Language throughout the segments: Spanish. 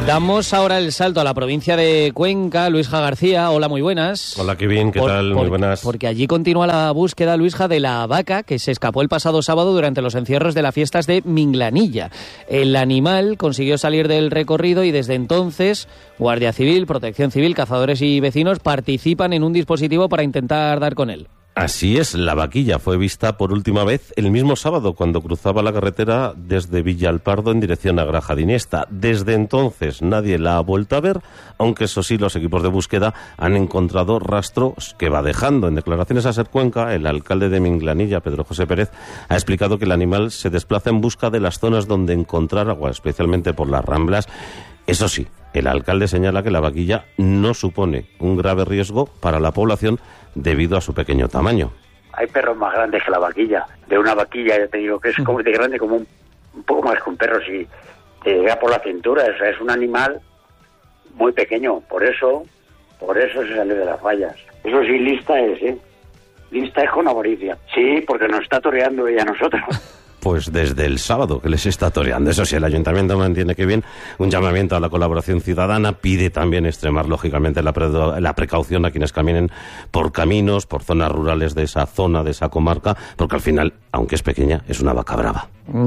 Damos ahora el salto a la provincia de Cuenca. Luisja García, hola, muy buenas. Hola, qué bien, ¿qué tal? Muy buenas. Porque allí continúa la búsqueda, Luisja, de la vaca que se escapó el pasado sábado durante los encierros de las fiestas de Minglanilla. El animal consiguió salir del recorrido y desde entonces Guardia Civil, Protección Civil, cazadores y vecinos participan en un dispositivo para intentar dar con él. Así es, la vaquilla fue vista por última vez el mismo sábado cuando cruzaba la carretera desde Villalpardo en dirección a Graja de Iniesta. Desde entonces nadie la ha vuelto a ver, aunque eso sí, los equipos de búsqueda han encontrado rastros que va dejando. En declaraciones a Ser Cuenca, el alcalde de Minglanilla, Pedro José Pérez, ha explicado que el animal se desplaza en busca de las zonas donde encontrar agua, especialmente por las ramblas. Eso sí, el alcalde señala que la vaquilla no supone un grave riesgo para la población debido a su pequeño tamaño. Hay perros más grandes que la vaquilla. De una vaquilla, ya te digo, que es como de grande, como un poco más que un perro, si te llega por la cintura. O sea, es un animal muy pequeño, por eso se sale de las vallas. Eso sí, lista es, ¿eh? Lista es con avaricia. Sí, porque nos está toreando ella a nosotros. Pues desde el sábado que les está toreando. Eso sí, el ayuntamiento mantiene que bien un llamamiento a la colaboración ciudadana, pide también extremar lógicamente la precaución a quienes caminen por caminos, por zonas rurales de esa zona, de esa comarca, porque al final, aunque es pequeña, es una vaca brava.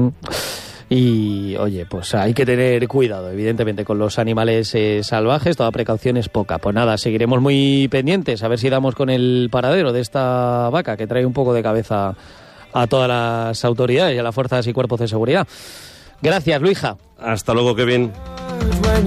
Y, oye, pues hay que tener cuidado, evidentemente, con los animales salvajes, toda precaución es poca. Pues nada, seguiremos muy pendientes, a ver si damos con el paradero de esta vaca, que trae un poco de cabeza a todas las autoridades y a las fuerzas y cuerpos de seguridad. Gracias, Luisja. Hasta luego, Kevin.